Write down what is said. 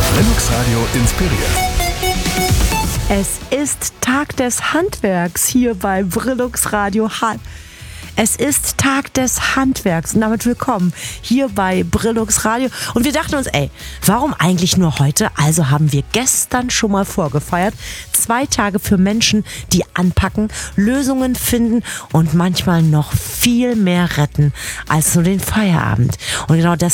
Brillux Radio inspiriert. Es ist Tag des Handwerks hier bei Brillux Radio. Es ist Tag des Handwerks und damit willkommen hier bei Brillux Radio. Und wir dachten uns, warum eigentlich nur heute? Also haben wir gestern schon mal vorgefeiert. 2 Tage für Menschen, die anpacken, Lösungen finden und manchmal noch viel mehr retten als nur den Feierabend. Und genau das